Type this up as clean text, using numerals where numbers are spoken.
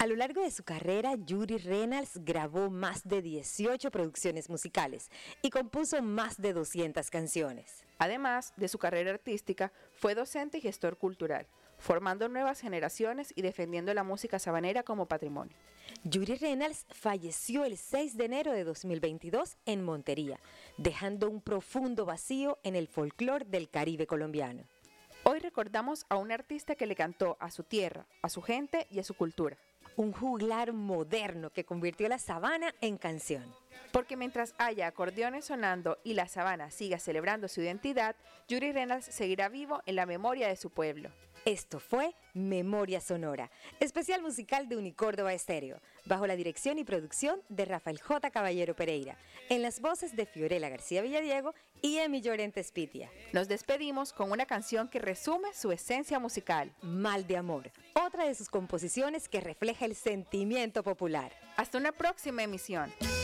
A lo largo de su carrera, Yuri Reynolds grabó más de 18 producciones musicales y compuso más de 200 canciones. Además de su carrera artística, fue docente y gestor cultural, formando nuevas generaciones y defendiendo la música sabanera como patrimonio. Yuri Reynolds falleció el 6 de enero de 2022 en Montería, dejando un profundo vacío en el folclore del Caribe colombiano. Hoy recordamos a un artista que le cantó a su tierra, a su gente y a su cultura. Un juglar moderno que convirtió la sabana en canción. Porque mientras haya acordeones sonando y la sabana siga celebrando su identidad, Yuri Reynolds seguirá vivo en la memoria de su pueblo. Esto fue Memoria Sonora, especial musical de Unicórdoba Estéreo, bajo la dirección y producción de Rafael J. Caballero Pereira, en las voces de Fiorella García Villadiego y Emi Llorente Spitia. Nos despedimos con una canción que resume su esencia musical. Mal de Amor, otra de sus composiciones que refleja el sentimiento popular. Hasta una próxima emisión.